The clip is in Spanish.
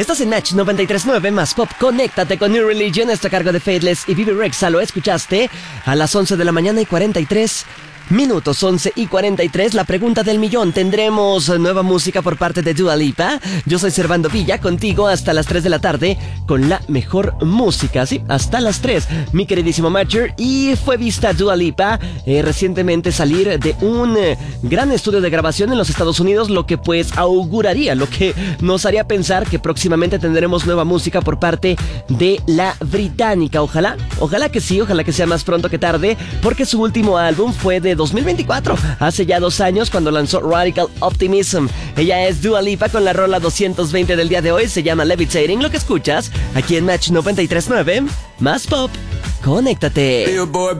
Estás en Match 93.9 más pop. Conéctate con New Religion. Está a cargo de Faithless y Vivi Rexha. Lo escuchaste a las 11 de la mañana y 43 minutos, 11 y 43. La pregunta del millón: ¿tendremos nueva música por parte de Dua Lipa? Yo soy Servando Villa, contigo hasta las 3 de la tarde con la mejor música. Sí, hasta las 3, mi queridísimo Matcher. Y fue vista Dua Lipa recientemente salir de un gran estudio de grabación en los Estados Unidos, lo que pues auguraría, lo que nos haría pensar que próximamente tendremos nueva música por parte de la británica. Ojalá que sí, ojalá que sea más pronto que tarde, porque su último álbum fue de 2024, hace ya 2 años, cuando lanzó Radical Optimism. Ella es Dua Lipa con la rola 220 del día de hoy, se llama Levitating. Lo que escuchas aquí en Match 93.9 más pop. Conéctate. Billboard